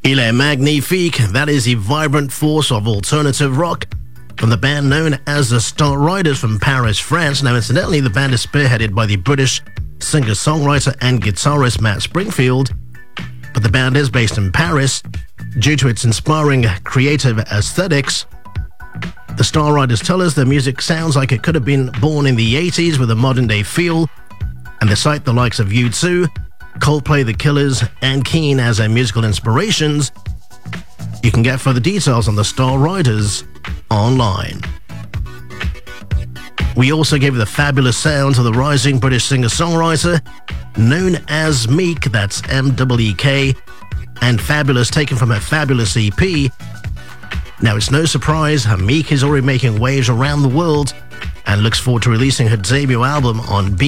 Il est magnifique, that is the vibrant force of alternative rock from the band known as the Star Riders from Paris, France. Now, incidentally, the band is spearheaded by the British singer-songwriter and guitarist Matt Springfield, but the band is based in Paris due to its inspiring creative aesthetics. The Star Riders tell us their music sounds like it could have been born in the 80s with a modern-day feel, and they cite the likes of U2, Coldplay, The Killers, and Keane as their musical inspirations. You can get further details on the Star Riders online. We also gave the fabulous sound to the rising British singer-songwriter known as Meek, that's M-E-E-K, and Fabulous, taken from her Fabulous EP. Now, it's no surprise Meek is already making waves around the world and looks forward to releasing her debut album on